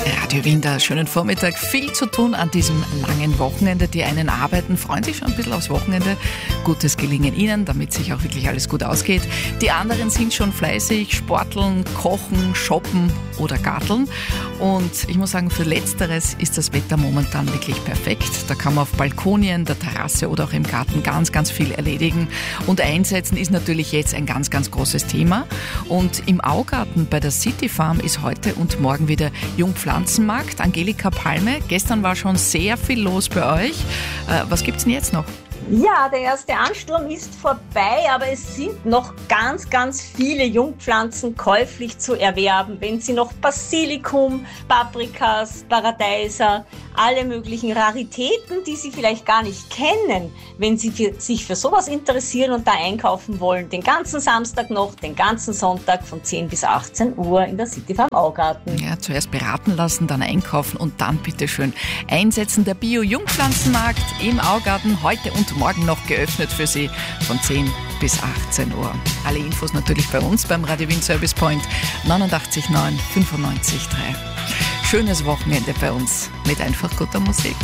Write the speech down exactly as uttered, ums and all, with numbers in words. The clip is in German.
Radio Winder, schönen Vormittag. Viel zu tun an diesem langen Wochenende. Die einen arbeiten, freuen sich schon ein bisschen aufs Wochenende. Gutes Gelingen ihnen, damit sich auch wirklich alles gut ausgeht. Die anderen sind schon fleißig, sporteln, kochen, shoppen oder garteln. Und ich muss sagen, für Letzteres ist das Wetter momentan wirklich perfekt. Da kann man auf Balkonien, der Terrasse oder auch im Garten ganz, ganz viel erledigen. Und einsetzen ist natürlich jetzt ein ganz, ganz großes Thema. Und im Augarten bei der City Farm ist heute und morgen wieder Jungpflanzenmarkt. Angelika Palme, gestern war schon sehr viel los bei euch. Äh, was gibt's denn jetzt noch? Ja, der erste Ansturm ist vorbei, aber es sind noch ganz, ganz viele Jungpflanzen käuflich zu erwerben. Wenn Sie noch Basilikum, Paprikas, Paradeiser, alle möglichen Raritäten, die Sie vielleicht gar nicht kennen, wenn Sie für, sich für sowas interessieren und da einkaufen wollen, den ganzen Samstag noch, den ganzen Sonntag von zehn bis achtzehn Uhr in der City Farm Augarten. Ja, zuerst beraten lassen, dann einkaufen und dann bitteschön einsetzen. Der Bio-Jungpflanzenmarkt im Augarten, heute und morgen noch geöffnet für Sie von zehn bis achtzehn Uhr. Alle Infos natürlich bei uns beim Radio Wind Service Point neunundachtzig neun fünfundneunzig drei. Schönes Wochenende bei uns mit einfach guter Musik.